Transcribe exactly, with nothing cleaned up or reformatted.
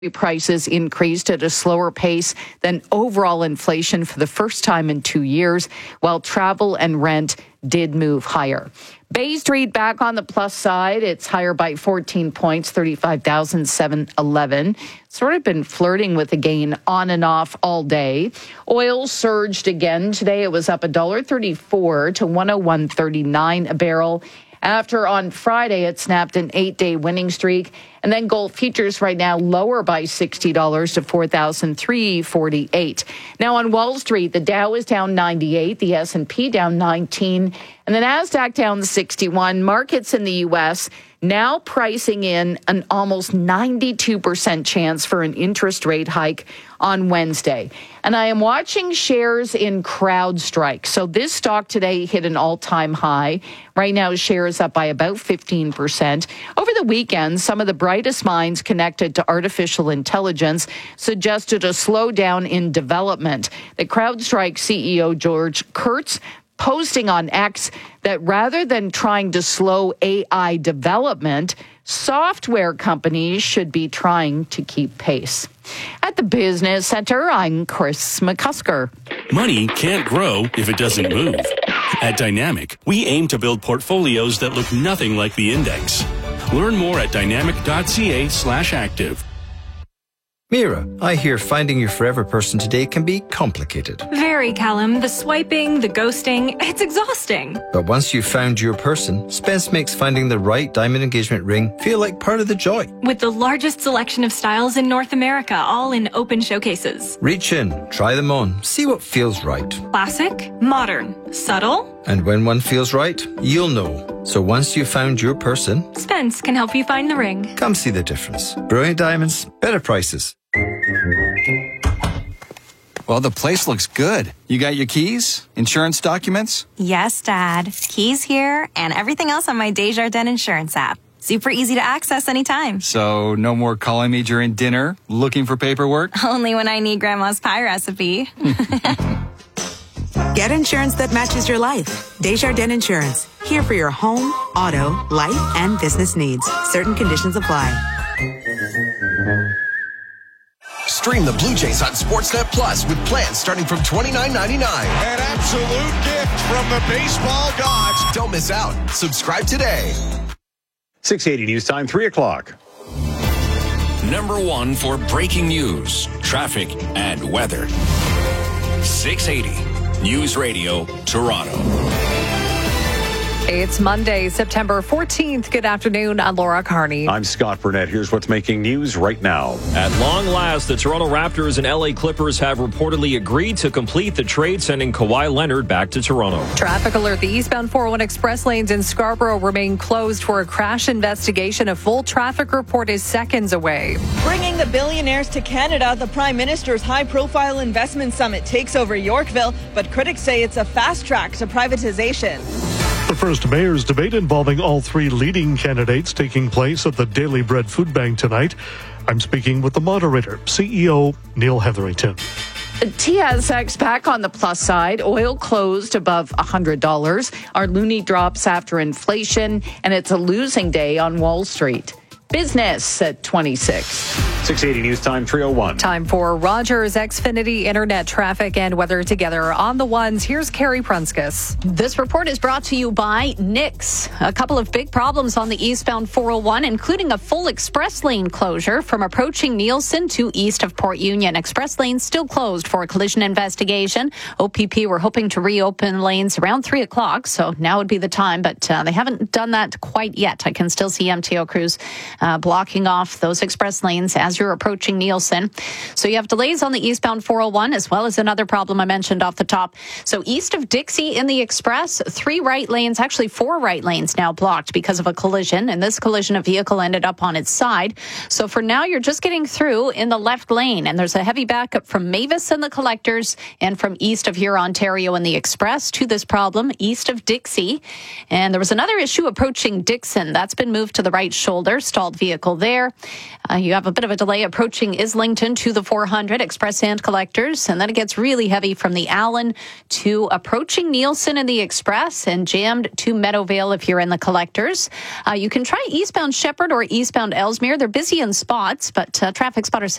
Prices increased at a slower pace than overall inflation for the first time in two years, while travel and rent did move higher. Bay Street back on the plus side. It's higher by fourteen points, thirty-five thousand seven hundred eleven. Sort of been flirting with a gain on and off all day. Oil surged again today. It was up one dollar thirty-four to one oh one thirty-nine a barrel. After on Friday, it snapped an eight-day winning streak. And then gold futures right now lower by sixty dollars to four thousand three hundred forty-eight. Now on Wall Street, the Dow is down ninety-eight, the S and P down nineteen, and the NASDAQ down sixty-one. Markets in the U S now pricing in an almost ninety-two percent chance for an interest rate hike on Wednesday. And I am watching shares in CrowdStrike. So this stock today hit an all-time high. Right now, shares up by about fifteen percent. Over the weekend, some of the brightest minds connected to artificial intelligence suggested a slowdown in development. The CrowdStrike C E O, George Kurtz, posting on X that rather than trying to slow A I development, software companies should be trying to keep pace. At the Business Center, I'm Chris McCusker. Money can't grow if it doesn't move. At Dynamic, we aim to build portfolios that look nothing like the index. Learn more at dynamic.ca slash active. Mira, I hear finding your forever person today can be complicated. Very, Callum. The swiping, the ghosting, it's exhausting. But once you've found your person, Spence makes finding the right diamond engagement ring feel like part of the joy. With the largest selection of styles in North America, all in open showcases. Reach in, try them on, see what feels right. Classic, modern, subtle. And when one feels right, you'll know. So once you've found your person, Spence can help you find the ring. Come see the difference. Brilliant diamonds, better prices. Well, the place looks good. You got your keys? Insurance documents? Yes, Dad. Keys here and everything else on my Desjardins Insurance app. Super easy to access anytime. So no more calling me during dinner, looking for paperwork? Only when I need Grandma's pie recipe. Get insurance that matches your life. Desjardins Insurance. Here for your home, auto, life, and business needs. Certain conditions apply. Stream the Blue Jays on Sportsnet Plus with plans starting from twenty-nine ninety-nine. An absolute gift from the baseball gods. Don't miss out. Subscribe today. six eighty News Time, three o'clock. Number one for breaking news, traffic, and weather. six eighty News Radio, Toronto. It's Monday, September fourteenth. Good afternoon. I'm Laura Carney. I'm Scott Burnett. Here's what's making news right now. At long last, the Toronto Raptors and L A Clippers have reportedly agreed to complete the trade, sending Kawhi Leonard back to Toronto. Traffic alert. The eastbound four oh one express lanes in Scarborough remain closed for a crash investigation. A full traffic report is seconds away. Bringing the billionaires to Canada, the Prime Minister's high-profile investment summit takes over Yorkville, but critics say it's a fast track to privatization. The first mayor's debate involving all three leading candidates taking place at the Daily Bread Food Bank tonight. I'm speaking with the moderator, C E O Neil Hetherington. T S X back on the plus side. Oil closed above one hundred dollars. Our loonie drops after inflation, and it's a losing day on Wall Street. Business at twenty-six. six eighty News Time, three oh one. Time for Rogers Xfinity Internet traffic and weather together on the ones. Here's Carrie Prunskis. This report is brought to you by Nix. A couple of big problems on the eastbound four oh one, including a full express lane closure from approaching Nielsen to east of Port Union. Express lanes still closed for a collision investigation. O P P were hoping to reopen lanes around three o'clock, so now would be the time, but uh, they haven't done that quite yet. I can still see M T O crews Uh, blocking off those express lanes as you're approaching Nielsen. So you have delays on the eastbound four oh one, as well as another problem I mentioned off the top. So east of Dixie in the express, three right lanes, actually four right lanes now blocked because of a collision. And this collision, a vehicle ended up on its side. So for now, you're just getting through in the left lane. And there's a heavy backup from Mavis and the Collectors and from east of here, Ontario in the express to this problem, east of Dixie. And there was another issue approaching Dixon. That's been moved to the right shoulder, stalled stalled vehicle there. Uh, you have a bit of a delay approaching Islington to the four hundred express hand collectors, and then it gets really heavy from the Allen to approaching Nielsen in the express and jammed to Meadowvale if you're in the collectors. Uh, you can try eastbound Shepherd or eastbound Ellesmere. They're busy in spots, but uh, Traffic Spotter says